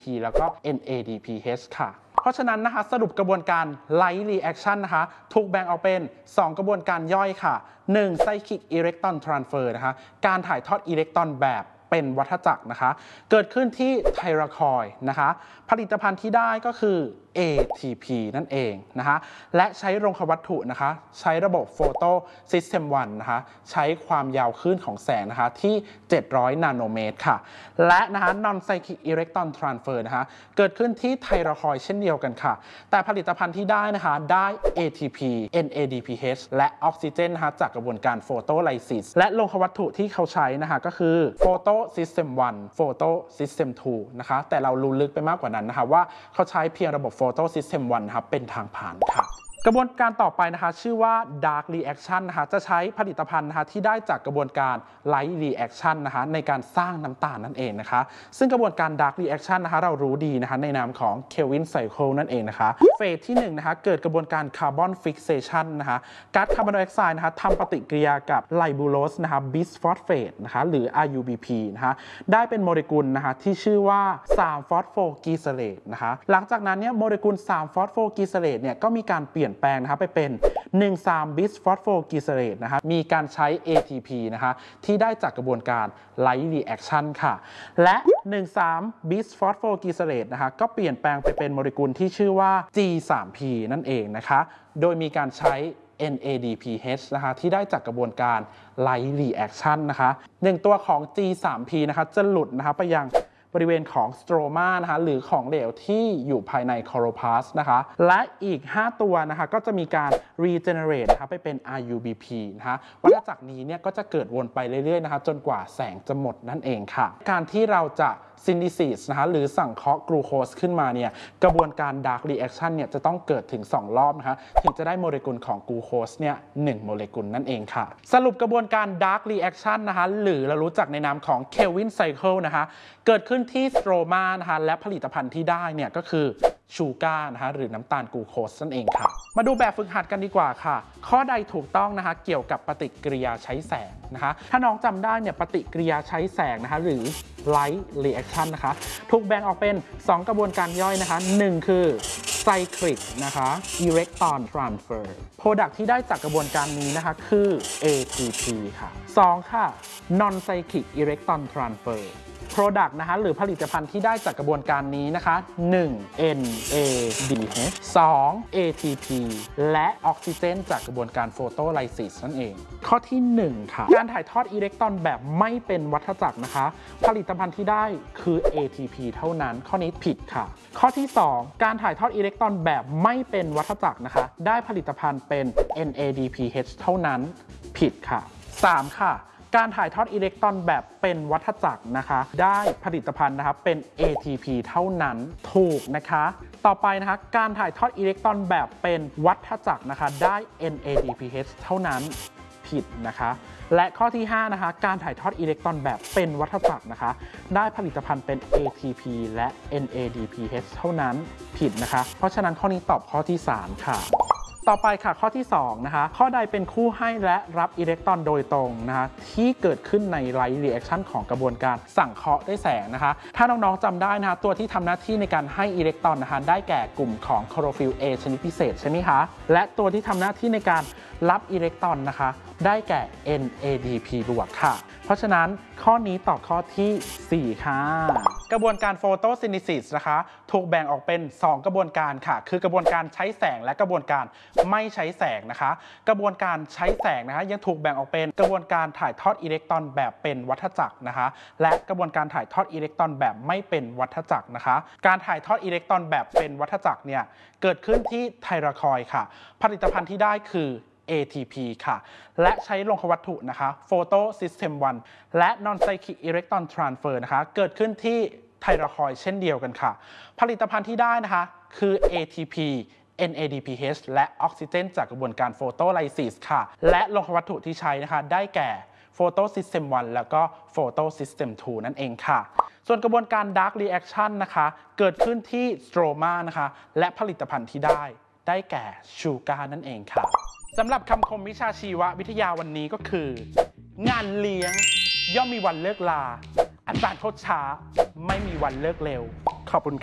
แล้วก็ NADPH ค่ะเพราะฉะนั้นนะคะสรุปกระบวนการ Light Reaction นะคะถูกแบ่งออกเป็น 2 กระบวนการย่อยค่ะ 1. Cyclic Electron Transfer นะคะการถ่ายทอดอิเล็กตรอนแบบเป็นวัฏจักรนะคะเกิดขึ้นที่ไทรคอยด์นะคะผลิตภัณฑ์ที่ได้ก็คือ ATP นั่นเองนะคะและใช้โลหะวัตถุนะคะใช้ระบบ Photo System 1นะคะใช้ความยาวคลื่นของแสงนะคะที่700นาโนเมตรค่ะและนะคะ Non Cyclic Electron Transfer นะคะเกิดขึ้นที่ไทรคอยด์เช่นเดียวกันค่ะแต่ผลิตภัณฑ์ที่ได้นะคะได้ ATP NADPH และออกซิเจนนะคะจากกระบวนการ Photolysis และโลหะวัตถุที่เขาใช้นะคะก็คือ Photo System 1 Photo System 2นะคะแต่เรารู้ลึกไปมากกว่านั้นนะคะว่าเขาใช้เพียงระบบ Photo System 1นะครับเป็นทางผ่านค่ะกระบวนการต่อไปนะคะชื่อว่า Dark Reaction นะคะจะใช้ผลิตภัณฑ์นะคะที่ได้จากกระบวนการ Light Reaction นะคะในการสร้างน้ำตาลนั่นเองนะคะซึ่งกระบวนการ Dark Reaction นะคะเรารู้ดีนะคะในนามของ Kelvin Cycle นั่นเองนะคะเฟสที่1นะคะเกิดกระบวนการ Carbon Fixation นะคะก๊าซคาร์บอนไดออกไซด์นะคะทำปฏิกิริยากับไลบูโลสนะคะ Bisphosphate นะคะหรือ RUBP นะคะได้เป็นโมเลกุลนะคะที่ชื่อว่า3 ฟอสโฟกีเซเลตนะคะหลังจากนั้นเนี่ยโมเลกุล3 ฟอสโฟกีเซเลตเนี่ยก็มีการเปลี่ยนแปลงนะคะไปเป็น1,3 บิสฟอสโฟกีเซเลตนะคะมีการใช้ ATP นะคะที่ได้จากกระบวนการ Light Reaction ค่ะและ1,3 บิสฟอสโฟกีเซเลตนะคะก็เปลี่ยนแปลงไปเป็นโมเลกุลที่ชื่อว่า G3P นั่นเองนะคะโดยมีการใช้ NADPH นะคะที่ได้จากกระบวนการ Light Reaction นะคะ1ตัวของ G3P นะคะจะหลุดนะคะไปยังบริเวณของสโตรมานะคะหรือของเหลวที่อยู่ภายในคอโรพลาสนะคะและอีก5ตัวนะคะก็จะมีการ regenerate นะคะไปเป็น RUBP นะคะวัฏจักรนี้เนี่ยก็จะเกิดวนไปเรื่อยๆนะคะจนกว่าแสงจะหมดนั่นเองค่ะการที่เราจะซินดิซิสนะคะหรือสังเคราะห์กลูโคสขึ้นมาเนี่ยกระบวนการ Dark Reaction เนี่ยจะต้องเกิดถึง2รอบนะคะถึงจะได้โมเลกุลของกลูโคสเนี่ย1โมเลกุลนั่นเองค่ะสรุปกระบวนการ Dark Reaction นะคะหรือเรารู้จักในนามของ Kelvin Cycle นะคะเกิดขึ้นที่สโตรมานะคะและผลิตภัณฑ์ที่ได้เนี่ยก็คือชูการ์นะคะหรือน้ำตาลกลูโคสนั่นเองค่ะมาดูแบบฝึกหัดกันดีกว่าค่ะข้อใดถูกต้องนะคะเกี่ยวกับปฏิกิริยาใช้แสงนะคะถ้าน้องจำได้เนี่ยปฏิกิริยาใช้แสงนะคะหรือ Light Reaction นะคะถูกแบ่งออกเป็น2กระบวนการย่อยนะคะ1คือ Cyclic นะคะ Electron Transfer Product ที่ได้จากกระบวนการนี้นะคะคือ ATP ค่ะ2ค่ะ Non Cyclic Electron Transfer Product นะคะหรือผลิตภัณฑ์ที่ได้จากกระบวนการนี้นะคะ1 NADH 2 ATP และออกซิเจนจากกระบวนการ Photolysis นั่นเองข้อที่1ค่ะการถ่ายทอดอิเล็กตรอนแบบไม่เป็นวัฏจักรนะคะผลิตภัณฑ์ที่ได้คือ ATP เท่านั้นข้อนี้ผิดค่ะข้อที่2การถ่ายทอดอิเล็กตรอนแบบไม่เป็นวัฏจักรนะคะได้ผลิตภัณฑ์เป็น NADPH เท่านั้นผิดค่ะ3ค่ะการถ่ายทอดอิเล็กตรอนแบบเป็นวัฏจักรนะคะได้ผลิตภัณฑ์นะคะเป็น ATP เท่านั้นถูกนะคะต่อไปนะคะการถ่ายทอดอิเล็กตรอนแบบเป็นวัฏจักรนะคะได้ NADPH เท่านั้นผิดนะคะและข้อที่5นะคะการถ่ายทอดอิเล็กตรอนแบบเป็นวัฏจักรนะคะได้ผลิตภัณฑ์เป็น ATP และ NADPH เท่านั้นผิดนะคะเพราะฉะนั้นข้อนี้ตอบข้อที่3ค่ะต่อไปค่ะข้อที่2นะคะข้อใดเป็นคู่ให้และรับอิเล็กตรอนโดยตรงนะคะที่เกิดขึ้นใน Light Reaction ของกระบวนการสังเคราะห์ด้วยแสงนะคะถ้าน้องๆจำได้นะคะตัวที่ทำหน้าที่ในการให้อิเล็กตรอนนะคะได้แก่กลุ่มของคลอโรฟิล A ชนิดพิเศษใช่ไหมคะและตัวที่ทำหน้าที่ในการรับอิเล็กตรอนนะคะได้แก่ NADP บวกค่ะเพราะฉะนั้นข้อนี้ตอบข้อที่4ค่ะกระบวนการโฟโตซินธิซิสนะคะถูกแบ่งออกเป็น2กระบวนการค่ะคือกระบวนการใช้แสงและกระบวนการไม่ใช้แสงนะคะกระบวนการใช้แสงนะคะยังถูกแบ่งออกเป็นกระบวนการถ่ายทอดอิเล็กตรอนแบบเป็นวัฏจักรนะคะและกระบวนการถ่ายทอดอิเล็กตรอนแบบไม่เป็นวัฏจักรนะคะการถ่ายทอดอิเล็กตรอนแบบเป็นวัฏจักรเนี่ยเกิดขึ้นที่ไทรคอยด์ค่ะผลิตภัณฑ์ที่ได้คือATP ค่ะและใช้โลหะวัตถุนะคะ Photo System 1 และ Non Cyclic Electron Transfer นะคะเกิดขึ้นที่ไทรคอยด์เช่นเดียวกันค่ะผลิตภัณฑ์ที่ได้นะคะคือ ATP NADPH และออกซิเจนจากกระบวนการ Photolysis ค่ะและโลหะวัตถุที่ใช้นะคะได้แก่ Photo System 1 แล้วก็ Photo System 2 นั่นเองค่ะส่วนกระบวนการ Dark Reaction นะคะเกิดขึ้นที่สโตรมานะคะและผลิตภัณฑ์ที่ได้แก่ชูการ์นั่นเองค่ะสำหรับคำคมวิชาชีววิทยาวันนี้ก็คืองานเลี้ยงย่อมมีวันเลิกลาอาจารย์โทษช้าไม่มีวันเลิกเร็วขอบคุณ